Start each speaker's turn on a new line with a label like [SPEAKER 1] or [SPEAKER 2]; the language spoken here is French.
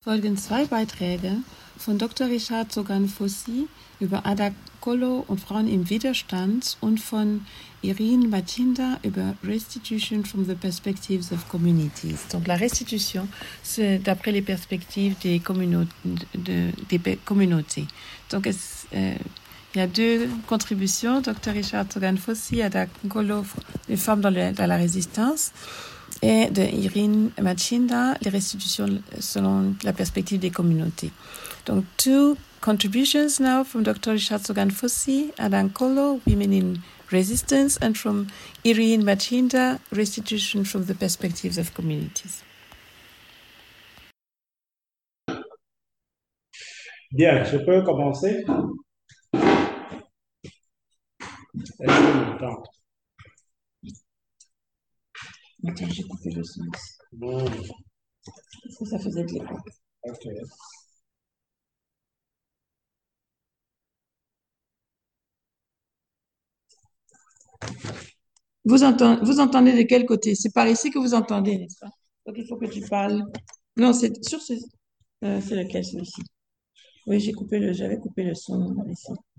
[SPEAKER 1] Folgen zwei Beiträge von Dr. Richard Zogan-Fossi über Adakolo und Frauen im Widerstand und von Irene Machinda über Restitution from the Perspectives of Communities. Donc la restitution, c'est d'après les perspectives des communautés. Donc il y a deux contributions, Dr. Richard Zogan-Fossi, Adakolo, les femmes dans la résistance, et de Irene Machinda, les restitutions selon la perspective des communautés. Donc, two contributions now from Dr. Richard Zogan-Fossi, Adakolo, Women in Resistance, and from Irene Machinda, Restitution from the Perspectives of Communities.
[SPEAKER 2] Bien, je peux commencer? Est-ce que m'entend?
[SPEAKER 1] Attends, j'ai coupé le son ici.
[SPEAKER 2] Bon,
[SPEAKER 1] Ça faisait de l'écho.
[SPEAKER 2] ok.
[SPEAKER 1] Vous entendez de quel côté? C'est par ici que vous entendez, n'est-ce pas? Donc, il faut que tu parles. Non, c'est sur ce. C'est lequel, celui-ci? Oui, j'avais coupé le son ici.